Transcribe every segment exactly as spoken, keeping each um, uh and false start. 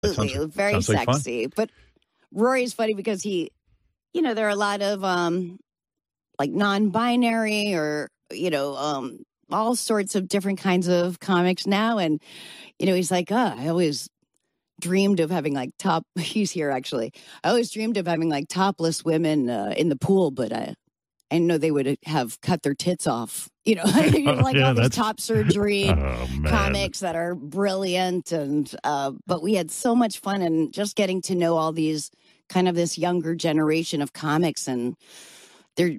Absolutely, very sounds like sexy. fun. But Rory's funny because he, you know, there are a lot of um, like non-binary or you know, um, all sorts of different kinds of comics now, and you know, he's like, oh, I always dreamed of having like top. He's here actually. I always dreamed of having like topless women uh, in the pool, but I, I didn't know they would have cut their tits off. You know, like Yeah, all these that's- top surgery Oh, man. comics that are brilliant, and uh, but we had so much fun and just getting to know all these kind of this younger generation of comics, and they're.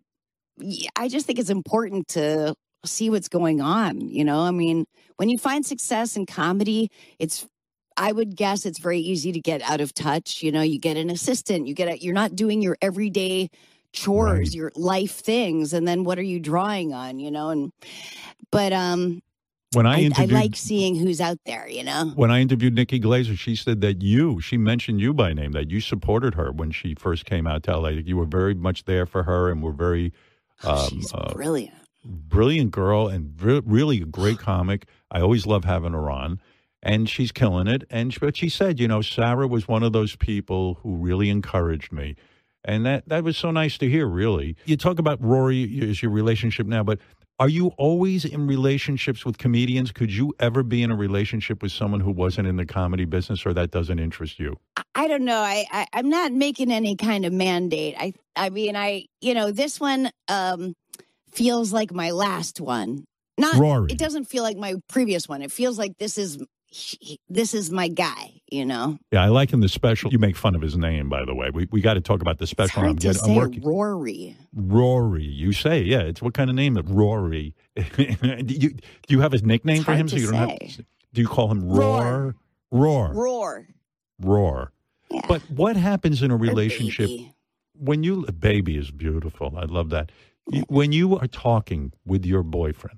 I just think it's important to see what's going on. You know, I mean, when you find success in comedy, it's. I would guess it's very easy to get out of touch. You know, you get an assistant, you get a, you're not doing your everyday chores, Right. your life things, and then what are you drawing on? You know, and but um, When I I, I interviewed, like seeing who's out there. You know, when I interviewed Nikki Glazer, she said that you, she mentioned you by name, that you supported her when she first came out to L A. That you were very much there for her and were very um, she's uh, brilliant. brilliant girl and re- really a great comic. I always love having her on. And she's killing it. And she, but she said, you know, Sarah was one of those people who really encouraged me. And that, that was so nice to hear, really. You talk about Rory as your relationship now, but are you always in relationships with comedians? Could you ever be in a relationship with someone who wasn't in the comedy business, or that doesn't interest you? I don't know. I, I I'm not making any kind of mandate. I I mean, I you know, this one um, feels like my last one. Not Rory. It doesn't feel like my previous one. It feels like this is he, this is my guy. You know. Yeah, I like him. The special. You make fun of his name, by the way. We we got to talk about the It's special. hard I'm, to getting- I'm say working. Rory. Rory, you say, yeah. It's what kind of name? Rory. do you do you have his nickname It's for hard him? to you don't say. have. Do you call him Roar? Roar. Roar. Roar. Roar. Yeah. But what happens in a Or relationship baby. when you? A baby is beautiful. I love that. You, when you are talking with your boyfriend,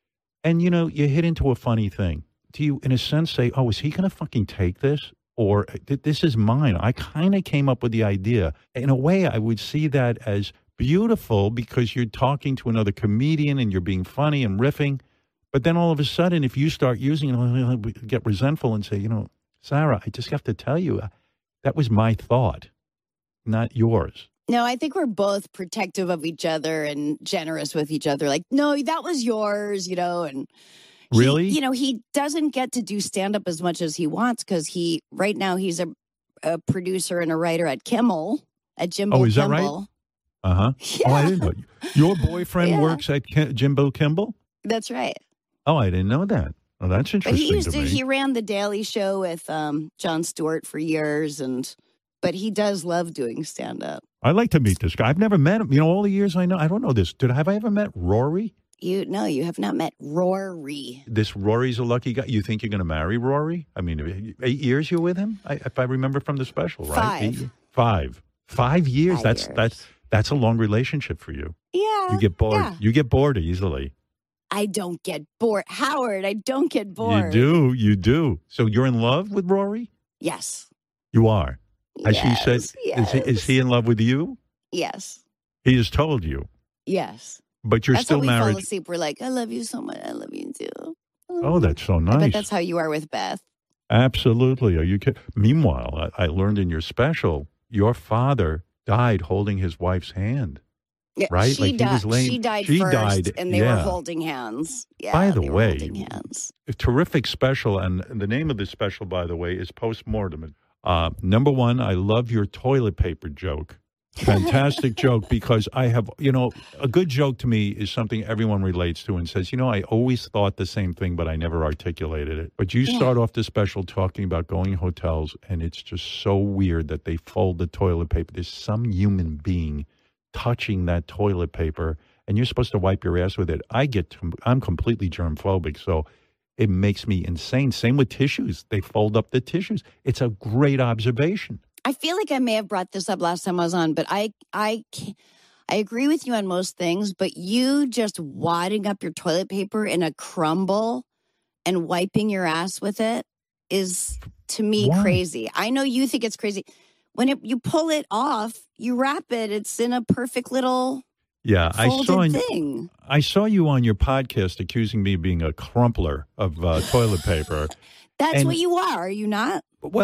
and you know you hit into a funny thing, do you, in a sense, say, "Oh, is he going to fucking take this?" Or "Th- this is mine"? I kind of came up with the idea. In a way, I would see that as beautiful because you're talking to another comedian and you're being funny and riffing. But then all of a sudden, if you start using it, get resentful and say, you know, Sarah, I just have to tell you, that was my thought, not yours. No, I think we're both protective of each other and generous with each other. Like, no, that was yours, you know, and he- Really? you know, he doesn't get to do stand up as much as he wants because he right now he's a, a producer and a writer at Kimmel at Jimbo Oh, is that right? Kimmel. Uh huh. Yeah, Oh, I didn't know. Your boyfriend Yeah. works at Kim- Jimbo Kimball? that's right. Oh, I didn't know that. Oh, that's But interesting he used to to, me. he ran the Daily Show with um, Jon Stewart for years, and but he does love doing stand up. I'd like to meet this guy. I've never met him. You know, all the years I know, I don't know this. Did have I ever met Rory? You no, you have not met Rory. This Rory's a lucky guy. You think you're going to marry Rory? I mean, eight years you're with him, I, if I remember from the special, right? Five. Eight- five. Five years. Five that's years. that's that's a long relationship for you. Yeah, You get bored. yeah. You get bored easily. I don't get bored, Howard. I don't get bored. You do. You do. So you're in love with Rory? Yes. You are. As yes. she said, yes. is he, is he in love with you? Yes. He has told you, Yes. but you're That's still how we married. fall asleep. We're like, I love you so much. I love you too. Oh, that's so I nice. bet that's how you are with Beth. Absolutely. Are you kidding? Meanwhile, I, I learned in your special, your father died holding his wife's hand. Yeah, Right? She Like, he died. was laying- she died she first, died, and they were yeah. holding hands. Yeah, By the they were way, holding hands. A terrific special, and the name of this special, by the way, is Postmortem. Uh, number one, I love your toilet paper joke. Fantastic joke, because I have, you know, a good joke to me is something everyone relates to and says, you know, I always thought the same thing, but I never articulated it. But you Yeah. start off the special talking about going to hotels, and it's just so weird that they fold the toilet paper. There's some human being touching that toilet paper, and you're supposed to wipe your ass with it. I get, to, I'm completely germ phobic, so it makes me insane. Same with tissues. They fold up the tissues. It's a great observation. I feel like I may have brought this up last time I was on, but I, I, ca- I agree with you on most things. But you just wadding up your toilet paper in a crumble and wiping your ass with it is, to me, Why? crazy. I know you think it's crazy. When it, you pull it off, you wrap it. It's in a perfect little Yeah, I folded saw thing. I saw you on your podcast accusing me of being a crumpler of uh, toilet paper. That's and- what you are, are you not? Well,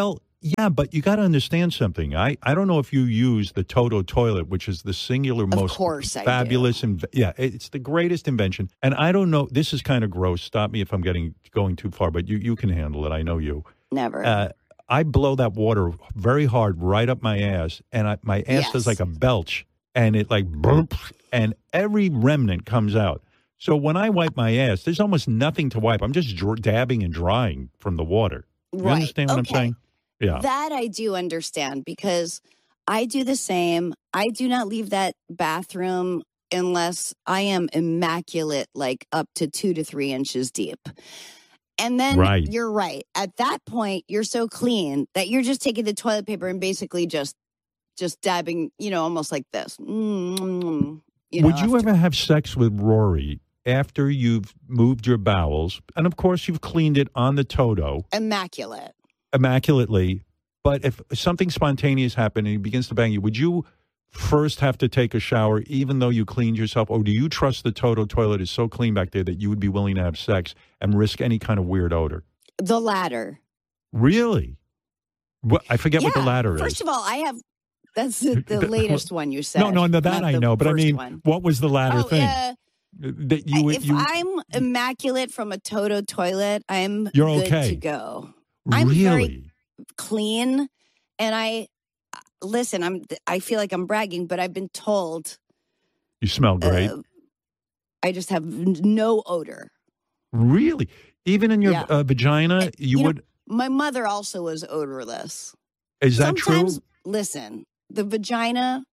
Yeah, but you got to understand something. I, I don't know if you use the Toto toilet, which is the singular most course I fabulous. do. Inv- yeah, it's the greatest invention. And I don't know. This is kind of gross. Stop me if I'm getting going too far, but you, you can handle it. I know you. Never. Uh, I blow that water very hard right up my ass, and I, my ass Yes. does like a belch, and it like burps, and every remnant comes out. So when I wipe my ass, there's almost nothing to wipe. I'm just dr- dabbing and drying from the water. You Right. understand what Okay. I'm saying? Yeah. That I do understand because I do the same. I do not leave that bathroom unless I am immaculate, like up to two to three inches deep. And then Right. you're right. At that point, you're so clean that you're just taking the toilet paper and basically just just dabbing, you know, almost like this. Mm, you know, Would you after- ever have sex with Rory after you've moved your bowels? And of course, you've cleaned it on the Toto immaculate? immaculately. But if something spontaneous happened and he begins to bang you, would you first have to take a shower even though you cleaned yourself? Or do you trust the Toto toilet is so clean back there that you would be willing to have sex and risk any kind of weird odor? The latter. Really? What, I forget what the Yeah. latter First is. of all, I have that's the, the latest one you said. No, no, no, that not I the know. But I first mean, one. what was the latter Oh, thing? uh, that you, would- if you, I'm immaculate from a Toto toilet, I'm You're good okay. to go. I'm very really? clean, and I listen. I'm. I feel like I'm bragging, but I've been told You smell great. uh, I just have n- no odor. Really? Even in your Yeah. uh, vagina, And, you, you know, would. My mother also was odorless. Is that Sometimes, true? listen, the vagina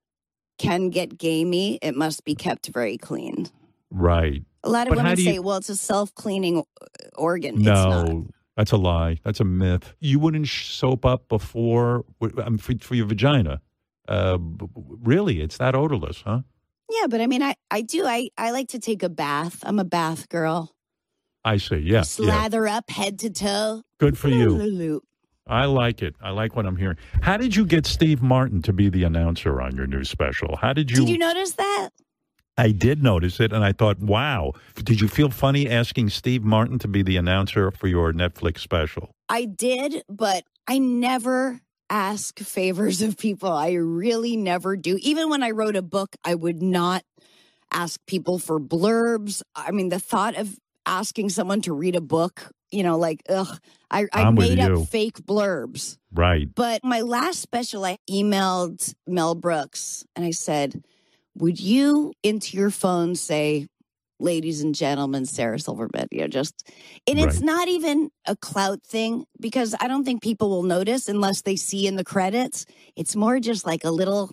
can get gamey. It must be kept very clean. Right. A lot of But how women do you- say, "Well, it's a self-cleaning organ." It's not. No, that's a lie. That's a myth. You wouldn't sh- soap up before um, for, for your vagina. Uh, b- b- really, it's that odorless, huh? Yeah, but I mean, I, I do. I, I like to take a bath. I'm a bath girl. I see. Yeah, yeah. Slather up head to toe. Good for you. Loop. I like it. I like what I'm hearing. How did you get Steve Martin to be the announcer on your new special? How did you? Did you notice that? I did notice it, and I thought, wow. Did you feel funny asking Steve Martin to be the announcer for your Netflix special? I did, but I never ask favors of people. I really never do. Even when I wrote a book, I would not ask people for blurbs. I mean, the thought of asking someone to read a book, you know, like, ugh, I, I I'm with made you. up fake blurbs. Right. But my last special, I emailed Mel Brooks and I said, would you into your phone say, ladies and gentlemen, Sarah Silverman, you know, just, and it's Right. not even a clout thing because I don't think people will notice unless they see in the credits. It's more just like a little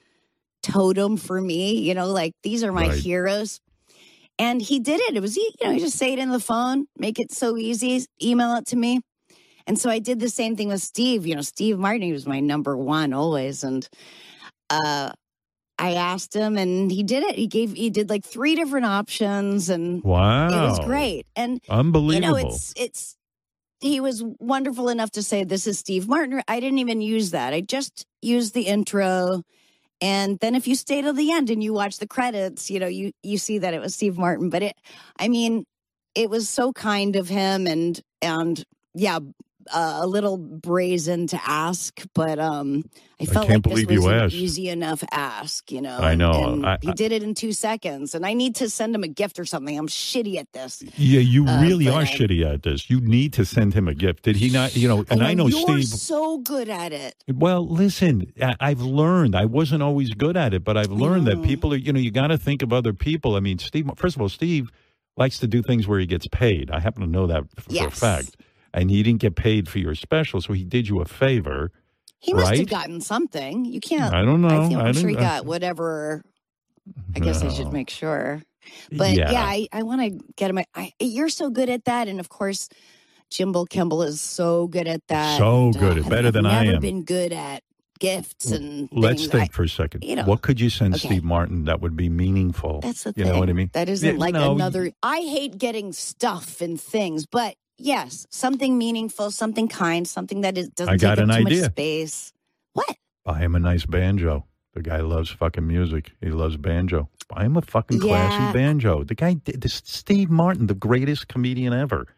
totem for me, you know, like these are my Right. heroes. And he did it. It was, you know, you just say it in the phone, make it so easy, email it to me. And so I did the same thing with Steve. You know, Steve Martin, he was my number one always. And uh, I asked him and he did it. He gave, he did like three different options and Wow. it was great. And, Unbelievable. you know, it's, it's, he was wonderful enough to say, this is Steve Martin. I didn't even use that. I just used the intro. And then if you stay till the end and you watch the credits, you know, you, you see that it was Steve Martin. But it, I mean, it was so kind of him and, and yeah, uh, a little brazen to ask, but um, I felt can't like this believe was you an asked. easy enough ask, you know. I know. And I- he I- did it in two seconds, and I need to send him a gift or something. I'm shitty at this. Yeah, you Uh, really but are I- shitty at this. You need to send him a gift. Did he not? You know, and I know you're Steve. so good at it. Well, listen, I- I've learned. I wasn't always good at it, but I've learned that know. people are, you know, you got to think of other people. I mean, Steve, first of all, Steve likes to do things where he gets paid. I happen to know that for a Yes. fact. And he didn't get paid for your special, so he did you a favor. He must Right? have gotten something. You can't. I don't know. I think I I'm sure he didn't- got whatever. I guess I should No. make sure. But yeah, I, I want to get him. I, you're so good at that, and of course, Jimbo Kimball is so good at that. So and, good, uh, better I've than I never am. been good at gifts and Let's things. think I- for a second. you know, what could you send okay. Steve Martin that would be meaningful? That's the you thing. know what I mean? That isn't Yeah, like no, another. I hate getting stuff and things, but yes, something meaningful, something kind, something that is, doesn't I got take up an too idea. much space. What? Buy him a nice banjo. The guy loves fucking music. He loves banjo. Buy him a fucking classy Yeah. banjo. The guy, did- this Steve Martin, the greatest comedian ever.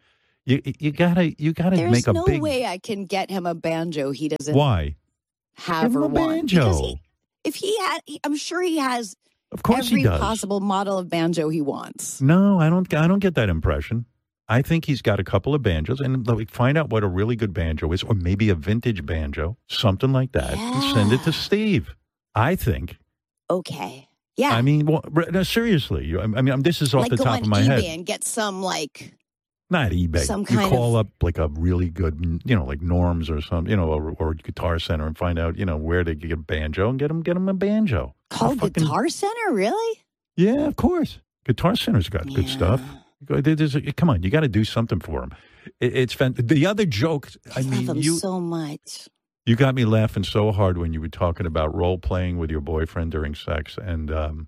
You you gotta you gotta There's make a no big. way I can get him a banjo he doesn't Why? have Give him or a want. banjo. Because he, if he had, he- I'm sure he has Of course every he does. possible model of banjo he wants. No, I don't. I don't get that impression. I think he's got a couple of banjos, and like, find out what a really good banjo is, or maybe a vintage banjo, something like that, and send it to Yeah. Steve. I think. Okay. Yeah. I mean, well, no, seriously. you- I mean, I'm- this is off like the go top on of my eBay head. and get some like Not eBay. some You kind call of- up like a really good, you know, like Norms or some, you know, or, or Guitar Center, and find out, you know, where to get a banjo, and get him, get him a banjo. call Fucking- Guitar Center. Really? Yeah, of course. Guitar Center's got good Yeah. stuff. Go- there's a- come on, you got to do something for him. It, it's fan- the other joke. I I love mean, him you so much. you got me laughing so hard when you were talking about role playing with your boyfriend during sex, and um,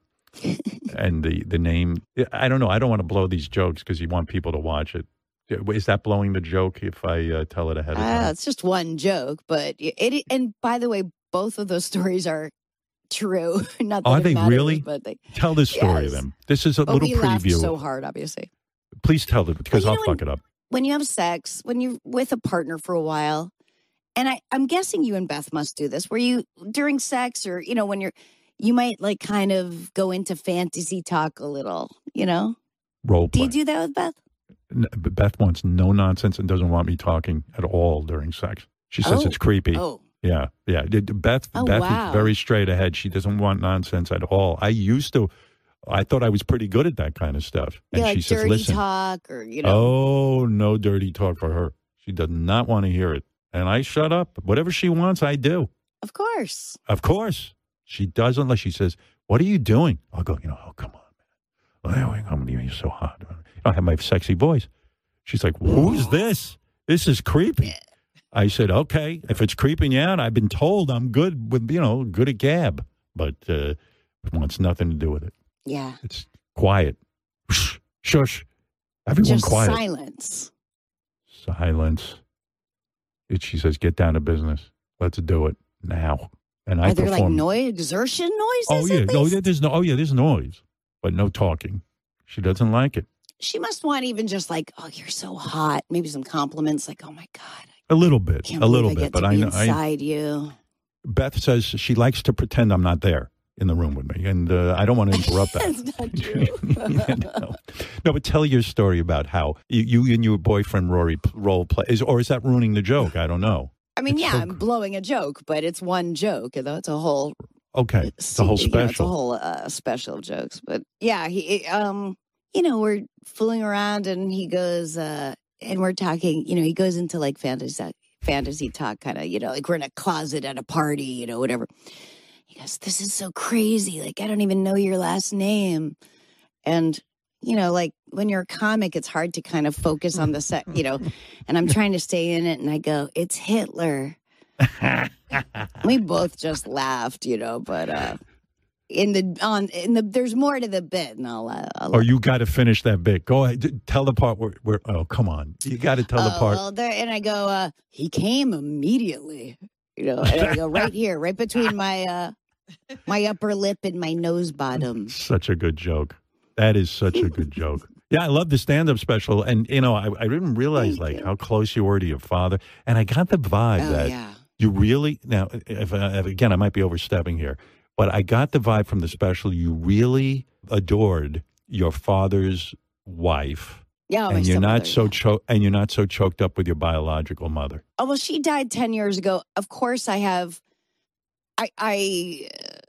and the the name. I don't know. I don't want to blow these jokes because you want people to watch it. Is that blowing the joke if I uh, tell it ahead of Ah, time? it's just one joke, but it, it. And by the way, both of those stories are true. Not that Are it they matters, really? But they. Tell this story Yes. then. This is a But little we laughed preview. so hard, obviously. Please tell it because Well, you I'll know fuck it up. When you have sex, when you're with a partner for a while, and I, I'm guessing you and Beth must do this, where you during sex or you know when you're, you might like kind of go into fantasy talk a little. You know, Role do play. you do that with Beth? N- but Beth wants no nonsense and doesn't want me talking at all during sex. She says Oh. it's creepy. Oh, Yeah, yeah. D- d- Beth, Oh, Beth wow. is very straight ahead. She doesn't want nonsense at all. I used to. I thought I was pretty good at that kind of stuff. And yeah, she like says, dirty "Listen, talk or you know. oh, no dirty talk for her. She does not want to hear it." And I shut up. Whatever she wants, I do. Of course. Of course, she doesn't. Unless she says, "What are you doing?" I'll go. You know, oh come on, man. Oh, come on, you're so hot. I have my sexy voice. She's like, "Who's this? This is creepy." I said, "Okay, if it's creeping you out, I've been told I'm good with, you know, good at gab, but uh, it wants nothing to do with it. Yeah. It's quiet. Shh, shush. Everyone Just quiet. silence. Silence." It, she says, "Get down to business. Let's do it now." And I Are there like perform. noise, exertion noises? Oh yeah, at oh least? yeah. There's no. Oh yeah, there's noise, but no talking. She doesn't like it. She must want even just like, oh, you're so hot. Maybe some compliments like, oh my God, A little bit, I can't a believe little I bit, get but to I be know. I, inside you. Beth says she likes to pretend I'm not there in the room with me, and uh, I don't want to interrupt that. That's not true. no. no, but tell your story about how you, you and your boyfriend Rory p- role play, is, or is that ruining the joke? I don't know. I mean, It's yeah, so I'm cr- blowing a joke, but it's one joke. Though it's a whole, Okay, it's a whole you know, it's a special. whole uh, special of jokes. But yeah, he, um, you know, we're fooling around, and he goes, uh, and we're talking. You know, he goes into like fantasy, fantasy talk, kind of. You know, like we're in a closet at a party. You know, whatever. He goes, "This is so crazy. Like I don't even know your last name," and. You know, like when you're a comic, it's hard to kind of focus on the set, you know, and I'm trying to stay in it. And I go, it's Hitler. We both just laughed, you know, but uh, in the, on, in the, there's more to the bit. And I'll, uh, I'll Or you got to finish that bit. Go ahead. D- Tell the part where, where oh, come on. You got to tell the oh, part. well, there, and I go, uh, he came immediately, you know, and I go right here, right between my, uh, my upper lip and my nose bottom. Such a good joke. That is such a good joke. Yeah, I love the stand-up special. And, you know, I, I didn't realize, Thank like, you. how close you were to your father. And I got the vibe Oh, that yeah. you really, now, if, uh, if, again, I might be overstepping here, but I got the vibe from the special you really adored your father's wife. Yeah, my and you're not stepmother, so yeah. cho- and you're not so choked up with your biological mother. Oh, well, she died ten years ago. Of course I have, I, I,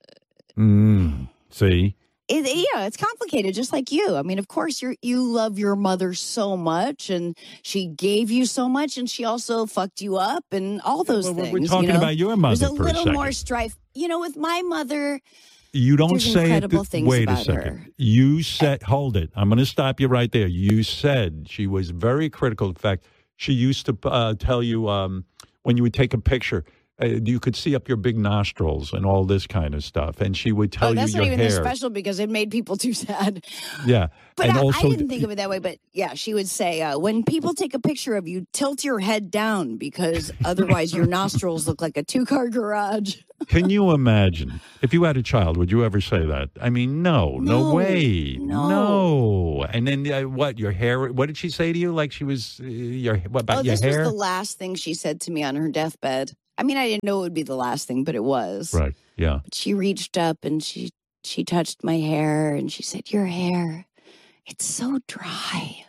Mm, see? It, yeah, it's complicated, just like you. I mean, of course, you you love your mother so much, and she gave you so much, and she also fucked you up, and all those Well, things. we're talking you know? about your mother There's a for a little second. more strife, you know, with my mother. You don't There's say it. incredible th- things Wait a about second. her. You said, hold it. I'm going to stop you right there. You said she was very critical. In fact, she used to uh, tell you um, when you would take a picture, uh, you could see up your big nostrils and all this kind of stuff. And she would tell oh, you that's your not even hair. this special because it made people too sad. Yeah. But and I, also, I didn't think of it that way. But yeah, she would say, uh, when people take a picture of you, tilt your head down because otherwise your nostrils look like a two-car garage. Can you imagine if you had a child? Would you ever say that? I mean, no, no, No, way, no. no. And then uh, what? Your hair? What did she say to you? Like she was uh, your what about oh, your this hair? was the last thing she said to me on her deathbed. I mean, I didn't know it would be the last thing, but it was. Right. Yeah. But she reached up and she she touched my hair and she said, "Your hair, it's so dry."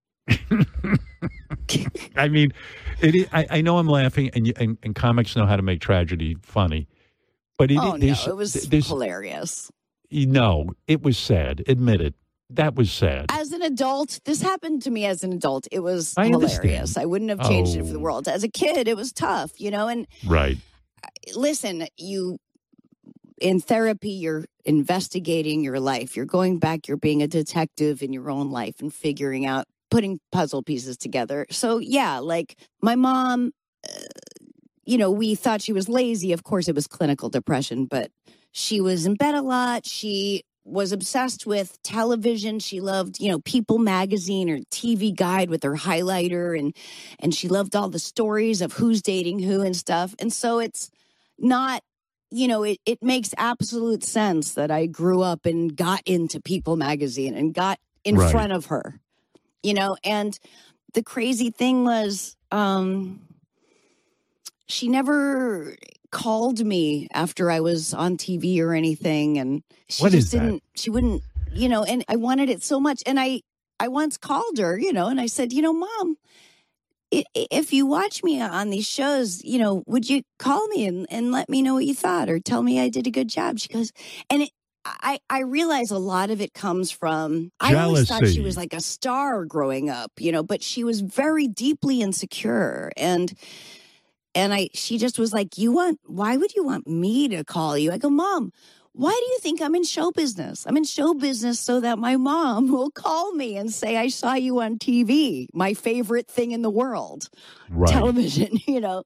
I mean, it is, I, I know I'm laughing, and, you, and and comics know how to make tragedy funny, but it, oh, no, there's, it was there's, hilarious. No, it was sad. Admit it. That was sad. As an adult, this happened to me as an adult. It was I hilarious. understand. I wouldn't have changed Oh. it for the world. As a kid, it was tough, you know, and Right. listen, you in therapy, you're investigating your life. You're going back, you're being a detective in your own life and figuring out, putting puzzle pieces together. So, yeah, like my mom, uh, you know, we thought she was lazy. Of course, it was clinical depression, but she was in bed a lot. She was obsessed with television. She loved, you know, People magazine or T V Guide with her highlighter. And, and she loved all the stories of who's dating who and stuff. And so it's not, you know, it, it makes absolute sense that I grew up and got into People magazine and got in Right. front of her, you know, and the crazy thing was, um, she never called me after I was on T V or anything. And she What just is that? didn't, she wouldn't, you know, and I wanted it so much. And I, I once called her, you know, and I said, you know, Mom, i- i- if you watch me on these shows, you know, would you call me and, and let me know what you thought or tell me I did a good job? She goes, and it, I, I realize a lot of it comes from, I always thought she Jealousy. was like a star growing up, you know, but she was very deeply insecure. And And I, she just was like, you want, why would you want me to call you? I go, Mom, why do you think I'm in show business? I'm in show business so that my mom will call me and say, I saw you on T V, my favorite thing in the world, Right. television, you know.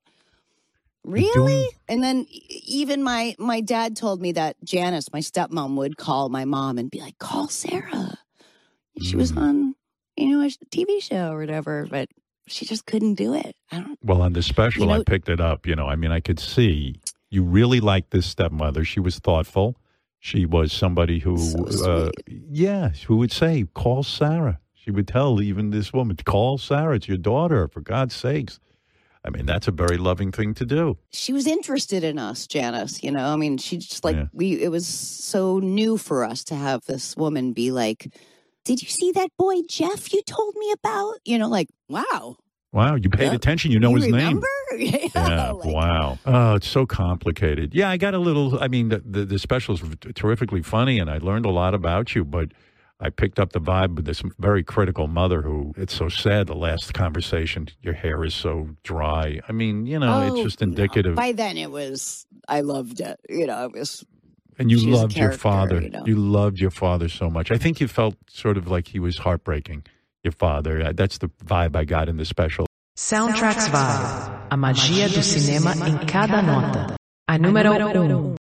You're Really? doing- And then e- even my, my dad told me that Janice, my stepmom, would call my mom and be like, call Sarah. She was Mm. on, you know, a T V show or whatever, but she just couldn't do it. I don't Well, on the special, You know- I picked it up. You know, I mean, I could see you really liked this stepmother. She was thoughtful. She was somebody who, So uh, yeah, who would say, call Sarah. She would tell even this woman, call Sarah. It's your daughter, for God's sakes. I mean, that's a very loving thing to do. she was interested in us, Janice, you know. I mean, she just like Yeah. we it was so new for us to have this woman be like, "Did you see that boy Jeff you told me about?" You know, like, wow. Wow, you paid Yeah. attention. You know you his remember? name. yeah. Yeah, like- wow. Oh, it's so complicated. Yeah, I got a little, I mean, the, the, the specials were terrifically funny, and I learned a lot about you, but I picked up the vibe with this very critical mother who, it's so sad, the last conversation, your hair is so dry. I mean, you know, it's Oh, just no. indicative. By then it was I loved it. You know, it was And you she's a loved your character, father. you know. You loved your father so much. I think you felt sort of like he was heartbreaking, your father. Uh, That's the vibe I got in the special. Soundtracks Vibe, a magia do cinema em cada nota. A número um.